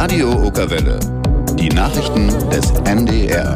Radio Okerwelle. Die Nachrichten des MDR.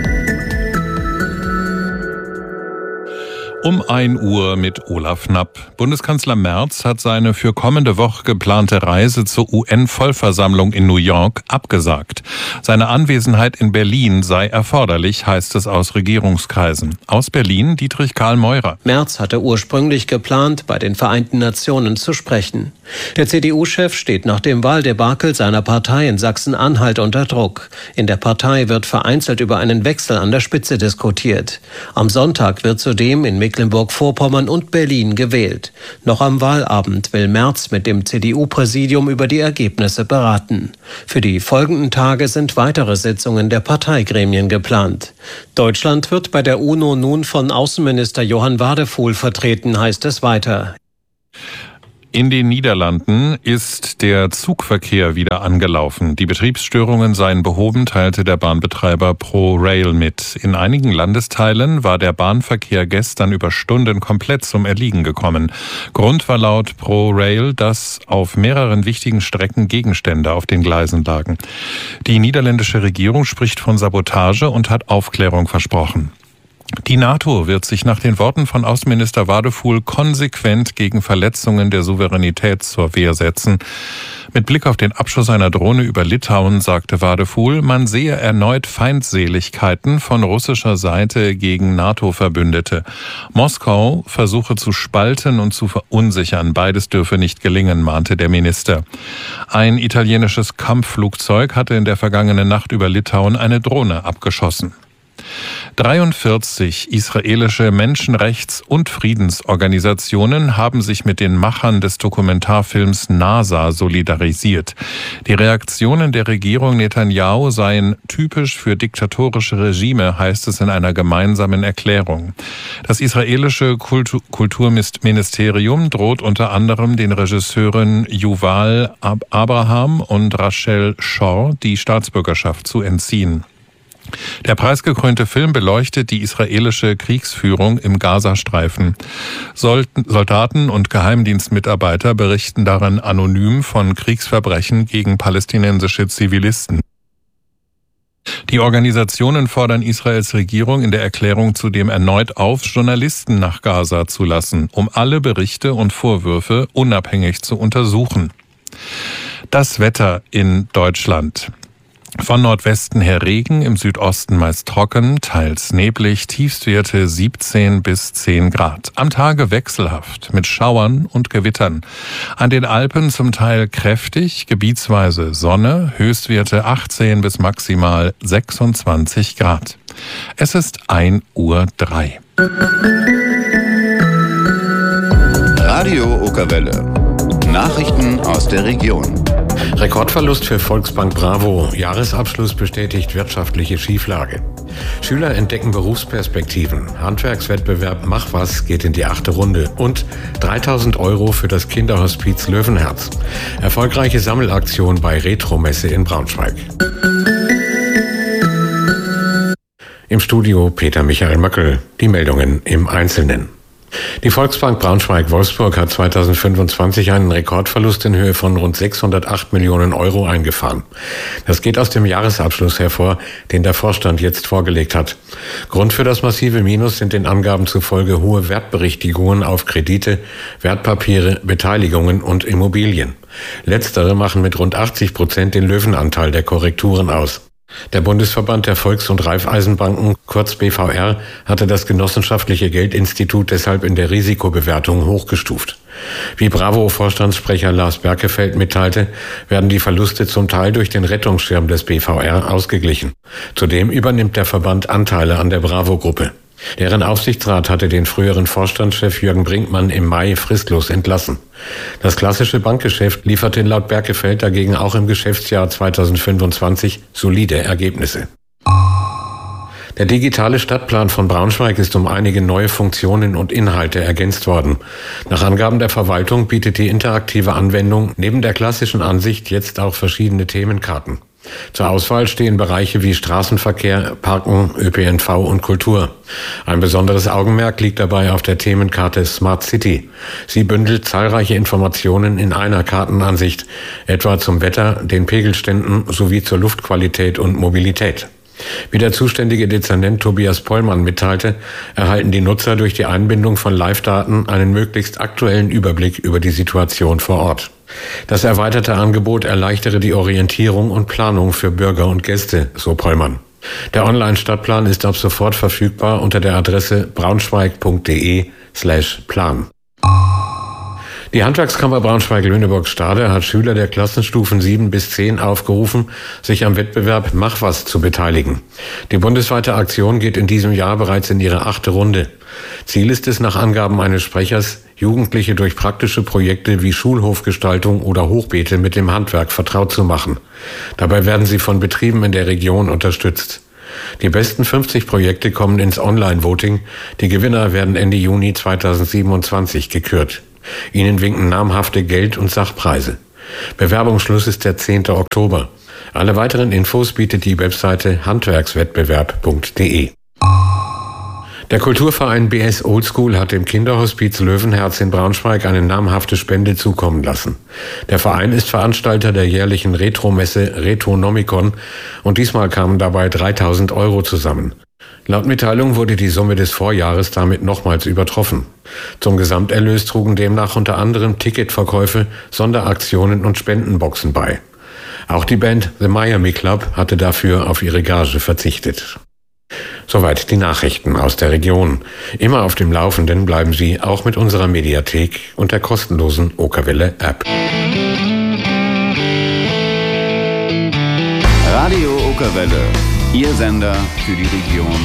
Um 1 Uhr mit Olaf Knapp. Bundeskanzler Merz hat seine für kommende Woche geplante Reise zur UN-Vollversammlung in New York abgesagt. Seine Anwesenheit in Berlin sei erforderlich, heißt es aus Regierungskreisen. Aus Berlin Dietrich Karl Meurer. Merz hatte ursprünglich geplant, bei den Vereinten Nationen zu sprechen. Der CDU-Chef steht nach dem Wahldebakel seiner Partei in Sachsen-Anhalt unter Druck. In der Partei wird vereinzelt über einen Wechsel an der Spitze diskutiert. Am Sonntag wird zudem in Mecklenburg-Vorpommern und Berlin gewählt. Noch am Wahlabend will Merz mit dem CDU-Präsidium über die Ergebnisse beraten. Für die folgenden Tage sind weitere Sitzungen der Parteigremien geplant. Deutschland wird bei der UNO nun von Außenminister Johann Wadephul vertreten, heißt es weiter. In den Niederlanden ist der Zugverkehr wieder angelaufen. Die Betriebsstörungen seien behoben, teilte der Bahnbetreiber ProRail mit. In einigen Landesteilen war der Bahnverkehr gestern über Stunden komplett zum Erliegen gekommen. Grund war laut ProRail, dass auf mehreren wichtigen Strecken Gegenstände auf den Gleisen lagen. Die niederländische Regierung spricht von Sabotage und hat Aufklärung versprochen. Die NATO wird sich nach den Worten von Außenminister Wadephul konsequent gegen Verletzungen der Souveränität zur Wehr setzen. Mit Blick auf den Abschuss einer Drohne über Litauen sagte Wadephul, man sehe erneut Feindseligkeiten von russischer Seite gegen NATO-Verbündete. Moskau versuche zu spalten und zu verunsichern. Beides dürfe nicht gelingen, mahnte der Minister. Ein italienisches Kampfflugzeug hatte in der vergangenen Nacht über Litauen eine Drohne abgeschossen. 43 israelische Menschenrechts- und Friedensorganisationen haben sich mit den Machern des Dokumentarfilms NASA solidarisiert. Die Reaktionen der Regierung Netanyahu seien typisch für diktatorische Regime, heißt es in einer gemeinsamen Erklärung. Das israelische Kulturministerium droht unter anderem den Regisseuren Yuval Abraham und Rachel Shor die Staatsbürgerschaft zu entziehen. Der preisgekrönte Film beleuchtet die israelische Kriegsführung im Gazastreifen. Soldaten und Geheimdienstmitarbeiter berichten darin anonym von Kriegsverbrechen gegen palästinensische Zivilisten. Die Organisationen fordern Israels Regierung in der Erklärung zudem erneut auf, Journalisten nach Gaza zu lassen, um alle Berichte und Vorwürfe unabhängig zu untersuchen. Das Wetter in Deutschland. Von Nordwesten her Regen, im Südosten meist trocken, teils neblig, Tiefstwerte 17 bis 10 Grad. Am Tage wechselhaft mit Schauern und Gewittern. An den Alpen zum Teil kräftig, gebietsweise Sonne, Höchstwerte 18 bis maximal 26 Grad. Es ist 1:03 Uhr. Radio Okerwelle. Nachrichten aus der Region. Rekordverlust für Volksbank Bravo. Jahresabschluss bestätigt wirtschaftliche Schieflage. Schüler entdecken Berufsperspektiven. Handwerkswettbewerb Mach was geht in die 8. Runde. Und 3.000 € für das Kinderhospiz Löwenherz. Erfolgreiche Sammelaktion bei Retromesse in Braunschweig. Im Studio Peter Michael Möckel. Die Meldungen im Einzelnen. Die Volksbank Braunschweig-Wolfsburg hat 2025 einen Rekordverlust in Höhe von rund 608 Millionen € eingefahren. Das geht aus dem Jahresabschluss hervor, den der Vorstand jetzt vorgelegt hat. Grund für das massive Minus sind den Angaben zufolge hohe Wertberichtigungen auf Kredite, Wertpapiere, Beteiligungen und Immobilien. Letztere machen mit rund 80% den Löwenanteil der Korrekturen aus. Der Bundesverband der Volks- und Raiffeisenbanken, kurz BVR, hatte das genossenschaftliche Geldinstitut deshalb in der Risikobewertung hochgestuft. Wie Bravo-Vorstandssprecher Lars Berkefeld mitteilte, werden die Verluste zum Teil durch den Rettungsschirm des BVR ausgeglichen. Zudem übernimmt der Verband Anteile an der Bravo-Gruppe. Deren Aufsichtsrat hatte den früheren Vorstandschef Jürgen Brinkmann im Mai fristlos entlassen. Das klassische Bankgeschäft lieferte laut Berkefeld dagegen auch im Geschäftsjahr 2025 solide Ergebnisse. Der digitale Stadtplan von Braunschweig ist um einige neue Funktionen und Inhalte ergänzt worden. Nach Angaben der Verwaltung bietet die interaktive Anwendung neben der klassischen Ansicht jetzt auch verschiedene Themenkarten. Zur Auswahl stehen Bereiche wie Straßenverkehr, Parken, ÖPNV und Kultur. Ein besonderes Augenmerk liegt dabei auf der Themenkarte Smart City. Sie bündelt zahlreiche Informationen in einer Kartenansicht, etwa zum Wetter, den Pegelständen sowie zur Luftqualität und Mobilität. Wie der zuständige Dezernent Tobias Pollmann mitteilte, erhalten die Nutzer durch die Einbindung von Live-Daten einen möglichst aktuellen Überblick über die Situation vor Ort. Das erweiterte Angebot erleichtere die Orientierung und Planung für Bürger und Gäste, so Pollmann. Der Online-Stadtplan ist ab sofort verfügbar unter der Adresse braunschweig.de/plan. Die Handwerkskammer Braunschweig-Lüneburg-Stade hat Schüler der Klassenstufen 7 bis 10 aufgerufen, sich am Wettbewerb Mach was zu beteiligen. Die bundesweite Aktion geht in diesem Jahr bereits in ihre 8. Runde. Ziel ist es nach Angaben eines Sprechers, Jugendliche durch praktische Projekte wie Schulhofgestaltung oder Hochbeete mit dem Handwerk vertraut zu machen. Dabei werden sie von Betrieben in der Region unterstützt. Die besten 50 Projekte kommen ins Online-Voting. Die Gewinner werden Ende Juni 2027 gekürt. Ihnen winken namhafte Geld- und Sachpreise. Bewerbungsschluss ist der 10. Oktober. Alle weiteren Infos bietet die Webseite handwerkswettbewerb.de. Der Kulturverein BS Oldschool hat dem Kinderhospiz Löwenherz in Braunschweig eine namhafte Spende zukommen lassen. Der Verein ist Veranstalter der jährlichen Retromesse Retonomicon und diesmal kamen dabei 3.000 € zusammen. Laut Mitteilung wurde die Summe des Vorjahres damit nochmals übertroffen. Zum Gesamterlös trugen demnach unter anderem Ticketverkäufe, Sonderaktionen und Spendenboxen bei. Auch die Band The Miami Club hatte dafür auf ihre Gage verzichtet. Soweit die Nachrichten aus der Region. Immer auf dem Laufenden bleiben Sie auch mit unserer Mediathek und der kostenlosen Okerwelle-App. Radio Okerwelle, Ihr Sender für die Region